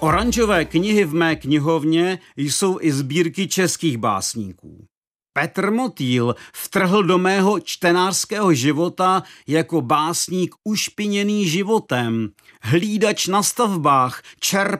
oranžové knihy v mé knihovně jsou i sbírky českých básníků. Petr Motýl vtrhl do mého čtenářského života jako básník ušpiněný životem, hlídač na stavbách, čerp